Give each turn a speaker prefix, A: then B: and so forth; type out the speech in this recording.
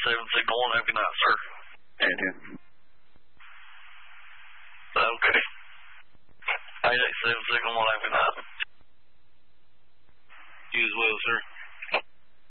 A: Signal 1, have a good night, sir.
B: And you.
A: Okay. 887 Signal 1, have a good night.